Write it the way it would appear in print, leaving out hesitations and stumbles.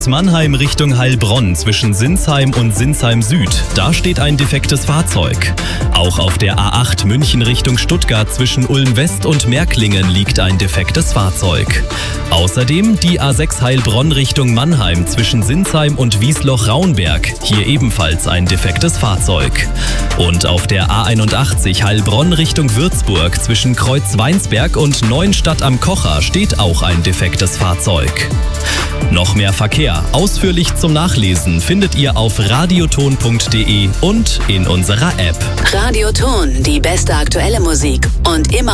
Mannheim Richtung Heilbronn zwischen Sinsheim und Sinsheim Süd. Da steht ein defektes Fahrzeug. Auch auf der A8 München Richtung Stuttgart zwischen Ulm West und Märklingen liegt ein defektes Fahrzeug. Außerdem die A6 Heilbronn Richtung Mannheim zwischen Sinsheim und Wiesloch-Raunberg. Hier ebenfalls ein defektes Fahrzeug. Und auf der A81 Heilbronn Richtung Würzburg zwischen Kreuz-Weinsberg und Neuenstadt am Kocher steht auch ein defektes Fahrzeug. Noch mehr Verkehr, ausführlich zum Nachlesen, findet ihr auf radioton.de und in unserer App. Radioton, die beste aktuelle Musik und immer